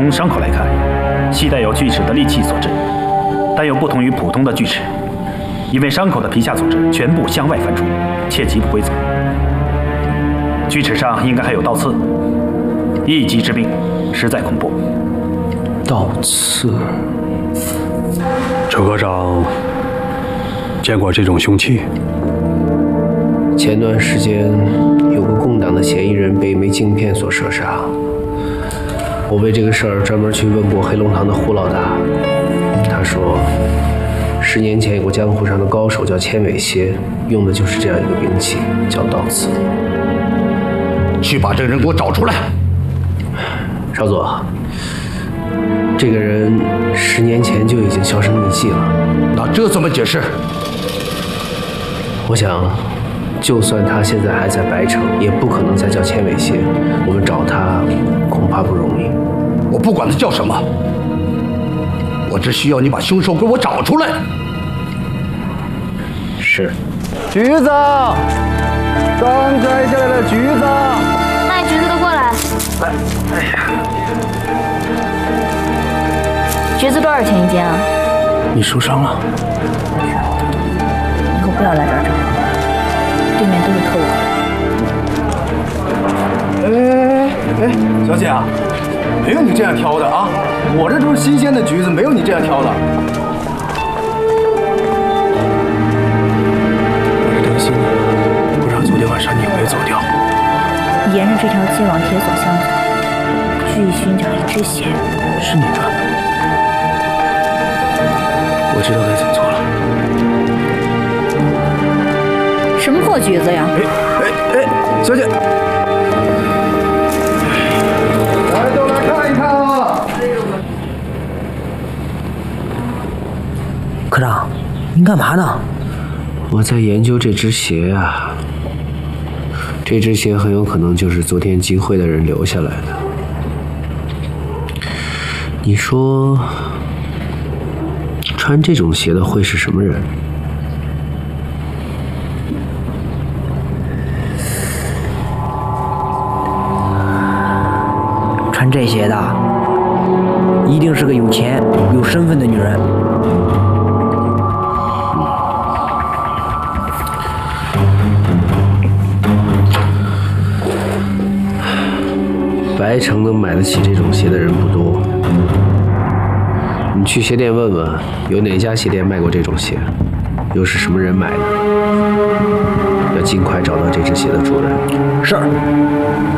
从伤口来看，系带有锯齿的利器所致，但又不同于普通的锯齿，因为伤口的皮下组织全部向外翻出，且极不规则。锯齿上应该还有刀刺，一击致命，实在恐怖。 刀刺。 周科长见过这种凶器？ 前段时间有个共党的嫌疑人被一枚镜片所射杀，我为这个事儿专门去问过黑龙堂的胡老大，他说10年前有个江湖上的高手叫千尾蝎，用的就是这样一个兵器，叫刀刺。 去把这个人给我找出来。 少佐，这个人10年前就已经销声匿迹了。 那这怎么解释？ 我想，就算他现在还在白城，也不可能再叫千尾蝎。我们找他恐怕不容易。 我不管他叫什么，我只需要你把凶手给我找出来。 是。 橘子，刚摘下来的橘子。 卖橘子的过来。 哎呀， 橘子多少钱一斤啊？ 你受伤了？ 以后不要来这儿找我，对面都是偷哎，小姐啊，没有你这样挑的啊！我这都是新鲜的橘子，没有你这样挑的。 我是担心你，不知道昨天晚上你有没有走掉。 沿着这条街往铁索巷走，注意寻找一只鞋。 是你穿的，我知道该怎么做了。 什么破橘子呀？ 哎，小姐，来都来看一看啊！ 科长，您干嘛呢？ 我在研究这只鞋啊。这只鞋很有可能就是昨天集会的人留下来的。你说，穿这种鞋的会是什么人？ 穿这鞋的，一定是个有钱、有身份的女人。 白城能买得起这种鞋的人不多，你去鞋店问问，有哪家鞋店卖过这种鞋，又是什么人买的？要尽快找到这只鞋的主人。 是。